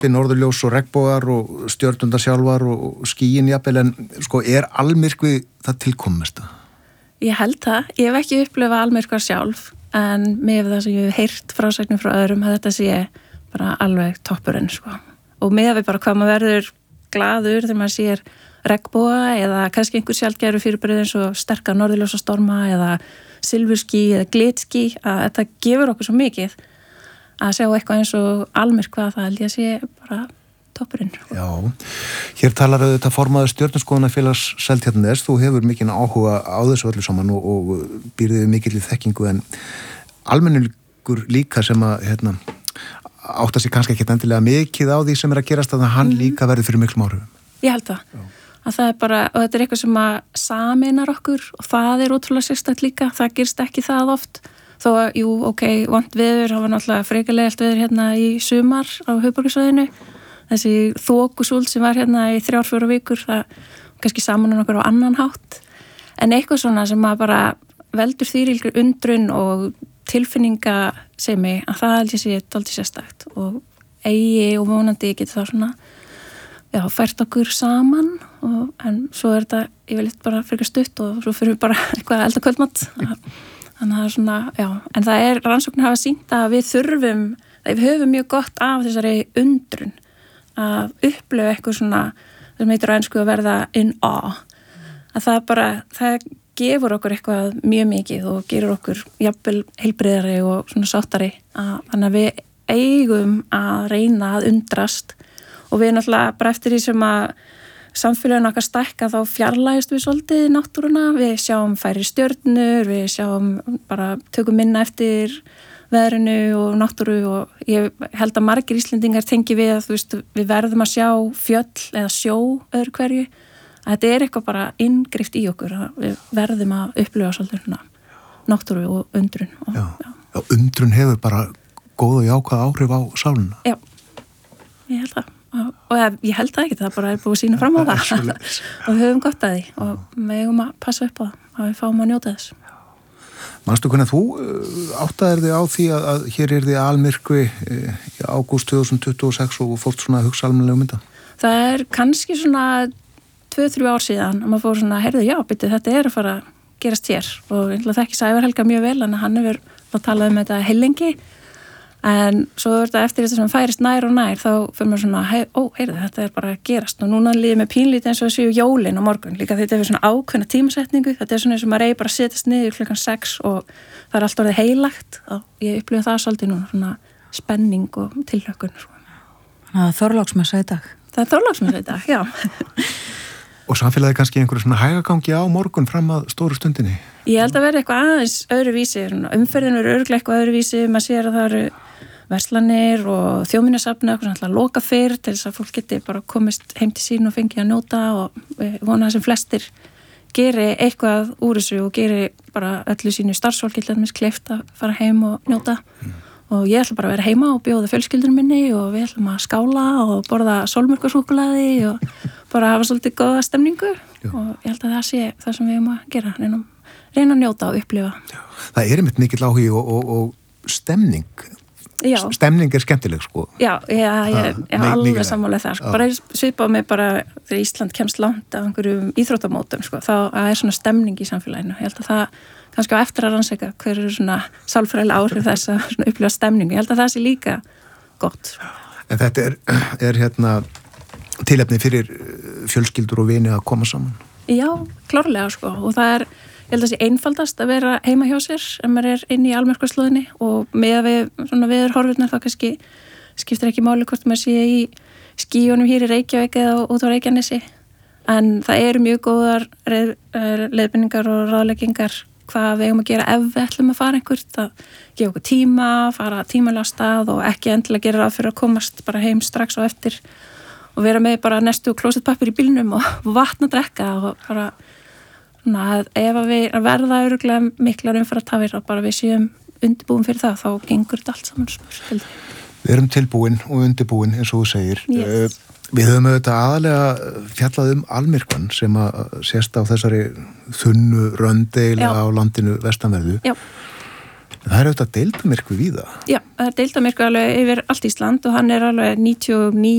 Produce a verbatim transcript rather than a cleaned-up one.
norðurljós og regnbogar og stjörnundar sjálfar og skýin jafnvel, en sko, er almyrkvi það tilkommesta? Ég held það. Ég hef ekki upplifað almyrkvar sjálf, en með það sem ég hef heyrt frásagnir frá öðrum að þetta sé bara alveg toppurinn, sko. Og með við bara hvað maður verður glaður þegar maður sér regnboga eða kannski einhver sjaldgæru fyrirbrigði eins og sterka norðurljósastorma eða silfurský eða glitský, að þetta gefur okkur svo mikið að sjá eitthvað eins og almyrkva, það held ég að sé bara toppurinn. Já, hér talar auðvitað formaður stjörnuskoðunarfélags Seltjarnarness, þú hefur mikinn áhuga á þessu öllu saman og, og býrðið mikill í þekkingu, en almenningur líka sem að hérna, átta sig kannski ekki endilega mikið á því sem er að gerast, að hann mm. líka verður fyrir miklum áhrifum. Ég held það. Já. Að það er bara, og þetta er eitthvað sem að sameinar okkur og það er ótrúlega sérstakt líka, það gerist ekki það oft. Þó að, jú, ok, vont veður, það var náttúrulega frekalegalt veður hérna í sumar á höfuðborgarsvæðinu. Þessi þokusúld sem var hérna í þrjár, fjórar vikur, það kannski samanar okkur á annan hátt. En eitthvað svona sem að bara veldur þvílíkri undrun og tilfinningasemi, að það held ég sé dálítið sérstakt. Og eigi og vonandi getur það svona, já, fært okkur saman, og, en svo er þetta yfirleitt bara frekar stutt og svo fyrir við bara eitthvað að elda kvöldmatt. Þannig að það er svona, já, en það er rannsóknir hafa sýnt að við þurfum, að við höfum mjög gott af þessari undrun að upplifa eitthvað svona, sem heitir á ensku að verða in awe, að það bara, það gefur okkur eitthvað mjög mikið og gerur okkur jafnvel heilbrigðari og svona sáttari, að, þannig að við eigum að reyna að undrast og við náttúrulega bara eftir því sem að samfélaginu okkar stækka þá fjarlægist við svolítið náttúruna, við sjáum færri stjörnur, við sjáum bara tökum minna eftir veðrinu og náttúru og ég held að margir Íslendingar tengi við að þú veist, við verðum að sjá fjöll eða sjó öðru hverju, að þetta er eitthvað bara inngrift í okkur, að við verðum að upplifa svolítið náttúru og undrun. Og, já. Já. Já, undrun hefur bara góð og jákvæð áhrif á sáluna. Já, ég held það. Og, og ég held það ekki, það bara er búið að sína fram á það og við höfum gott að því og við höfum að passa upp á það að við fáum að njóta þess. Manstu hvernig þú áttaðir þig á því að, að hér er þið almyrkvi í ágúst tvö þúsund tuttugu og sex og fórt svona að hugsa almennilega um þetta? Það er kannski svona tvö til þrjú ár síðan og maður fór svona, heyrðu, já, byrju, þetta er að fara að gerast hér og ég þekki Sævar Helga mjög vel, en hann hefur að tala um þetta heilengi. En svo er þetta eftir þetta sem færist nær og nær, þá fyrir maður svona, hei, ó, heyrðu, þetta er bara að gerast og núna líður með pínlítið eins og þessu jólin á morgun, líka þetta er svona ákveðna tímasetningu, þetta er svona eins og maður eigi bara að setjast niður klukkan sex og það er allt orðið heilagt og ég upplifa það svolítið núna, svona spenning og tilhlökkun. Þannig að Þorláksmessa í dag. Það er Þorláksmessa í dag, já. Og samfélagið kannski einhverju svona hægagangi á morgun fram að stóru stundinni? Ég held að vera eitthvað aðeins öðruvísi, umferðin er örugglega eitthvað öðruvísi, maður sér að það eru verslanir og þjóðminjasafnið okkur svona loka fyrr til þess að fólk geti bara komist heim til sín og fengið að njóta og vona það sem flestir geri eitthvað úr þessu og geri bara öllu sínu starfsfólki til þess kleift að fara heim og njóta mm. og ég ætla bara að vera heima og bjóða fjölskyldunum minni og við ætlum að skála og borða sólmjólkarsúkkulaði og bara hafa svolítið góða stemningu. Já. Og ég held að það sé það sem við erum að gera, reyna, reyna að njóta og upplifa. Já. Það er einmitt mikill áhugi og, og, og stemning. Já. Stemning er skemmtileg, sko. Já, ég er alveg sammálega það, sko. Bara svipað mig bara þegar Ísland kemst langt af einhverjum íþróttamótum, sko. Þá er svona stemning í samfélaginu. Ég held að það kannski á eftir að rannsaka hver eru svona sálfræðilega áhrif þess að upplifa stemningu. Ég held að það sé líka gott. En þetta er, er hérna tilefni fyrir fjölskyldur og vini að koma saman? Já, klárlega, sko. Og það er ég held að það sé einfaldast að vera heima hjá sér ef maður er inn í almyrkvaslóðinni og með að við svona veður horfurnar þá kannski skiptir ekki máli hvort maður sé í skíunum hér í Reykjavík eða út á Reykjanesi, en það eru mjög góðar leiðbeiningar og ráðleggingar hvað við eigum að gera ef við ætlum að fara einhvert, að gefa okkur tíma, fara tímalega af stað og ekki endilega gera ráð fyrir að komast bara heim strax á eftir og vera með bara nestu klósettpappír í bílnum og vatn að drekka og bara svona að ef að við verða öruglega miklar umferðartafir og bara við séum undirbúin fyrir það, þá gengur þetta allt saman smur. Við erum tilbúin og undirbúin eins og þú segir. Yes. Við höfum auðvitað aðalega fjallað um almyrkvann sem að sést á þessari þunnu röndeila á landinu vestanverðu. Já. Það er auðvitað deildarmyrkvi víða. Já, það er deildarmyrkvi alveg yfir allt Ísland og hann er alveg níutíu og níu